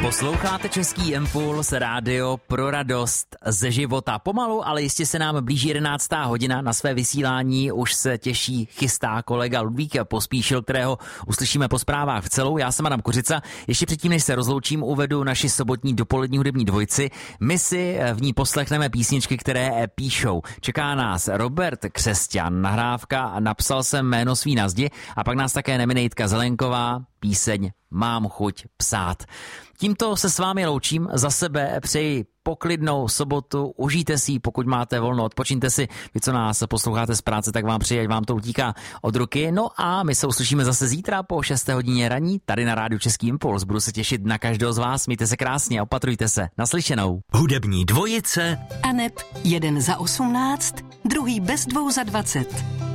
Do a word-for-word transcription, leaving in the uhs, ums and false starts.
Posloucháte Český impuls, rádio pro radost ze života. Pomalu, ale jistě se nám blíží jedenáctá hodina. Na své vysílání už se těší, chystá kolega Ludvík Pospíšil, kterého uslyšíme po zprávách v celou. Já jsem Adam Kořica. Ještě předtím, než se rozloučím, uvedu naši sobotní dopolední hudební dvojici. My si v ní poslechneme písničky, které píšou. Čeká nás Robert Křesťan, nahrávka Napsal jsem jméno svý na zdi, a pak nás také nemine Jitka Zelenková, píseň Mám chuť psát. Tímto se s vámi loučím, za sebe přeji poklidnou sobotu, užijte si, pokud máte volno, odpočiňte si. Vy, co nás posloucháte z práce, tak vám přeji, ať vám to utíká od ruky. No a my se uslyšíme zase zítra po šesté hodině raní, tady na rádiu Český impuls. Budu se těšit na každého z vás, mějte se krásně a opatrujte se. Naslyšenou. Hudební dvojice Aneb jeden za osmnáct, druhý bez dvou za dvacet.